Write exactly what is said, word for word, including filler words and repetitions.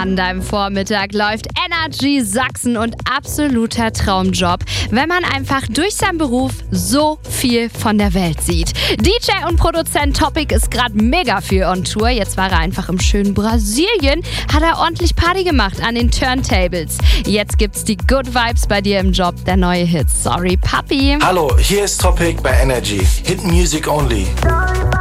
An deinem Vormittag läuft Energy Sachsen und absoluter Traumjob, wenn man einfach durch seinen Beruf so viel von der Welt sieht. D J und Produzent Topic ist gerade mega viel on Tour. Jetzt war er einfach im schönen Brasilien, hat er ordentlich Party gemacht an den Turntables. Jetzt gibt's die Good Vibes bei dir im Job, der neue Hit Sorry Papi. Hallo, hier ist Topic bei Energy. Hit Music Only.